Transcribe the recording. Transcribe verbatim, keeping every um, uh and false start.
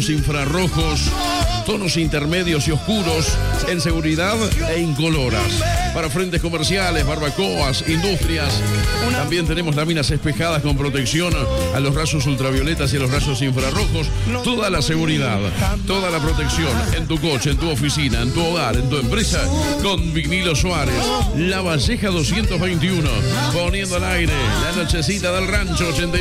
infrarrojos, tonos intermedios y oscuros en seguridad e incoloras. Para frentes comerciales, barbacoas, industrias. También tenemos láminas espejadas con protección a los rayos ultravioletas y a los rayos infrarrojos. Toda la seguridad, toda la protección en tu coche, en tu oficina, en tu hogar, en tu empresa, con Vinilo Suárez. La Valleja doscientos veintiuno, poniendo al aire la nochecita del rancho ochenta y nueve.